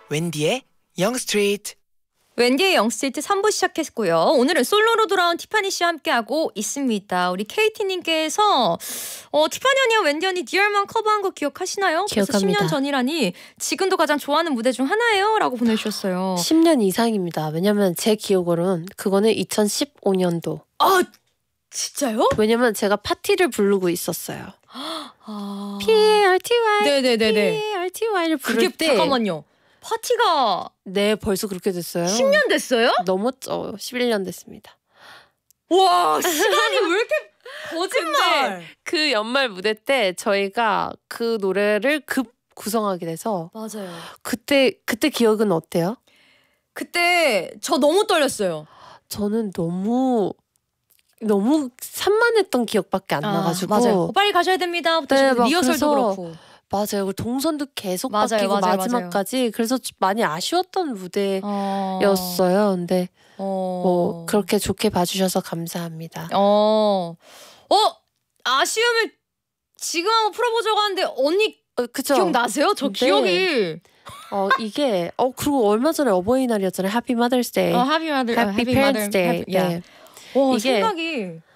웬디의 영스트리트. 웬디의 영스트리트 3부 시작했고요. 오늘은 솔로로 돌아온 티파니 씨와 함께하고 있습니다. 우리 KT님께서 티파니 언니와 웬디 언니 디얼만 커버한 거 기억하시나요? 기억합니다. 벌써 10년 전이라니 지금도 가장 좋아하는 무대 중 하나예요? 라고 보내주셨어요. 10년 이상입니다. 왜냐면 제 기억으로는 그거는 2015년도. 아 진짜요? 왜냐면 제가 파티를 부르고 있었어요. 아... PARTY 네네네네. PARTY를 부를 그게 때 잠깐만요. 파티가 네, 벌써 그렇게 됐어요. 10년 됐어요? 넘었죠. 11년 됐습니다. 와 시간이 왜 이렇게 거짓말. 근데 그 연말 무대 때 저희가 그 노래를 급 구성하게 돼서 맞아요. 그때 기억은 어때요? 그때 저 너무 떨렸어요. 저는 너무 산만했던 기억밖에 안 나가지고. 맞아요. 빨리 가셔야 됩니다. 네, 막 리허설도 그래서 그렇고. 맞아요. 동선도 계속 맞아요, 바뀌고 맞아요, 마지막까지. 그래서 많이 아쉬웠던 무대였어요. 어... 근데 뭐 그렇게 좋게 봐주셔서 감사합니다. 아쉬움을 지금 한번 풀어보자고 하는데 언니 그쵸? 기억나세요? 저 네. 기억이 이게 그리고 얼마 전에 어버이날이었잖아요. Happy Mother's Day. Happy Mother, Happy Parents Day. Happy, 네. 와 이게 생각이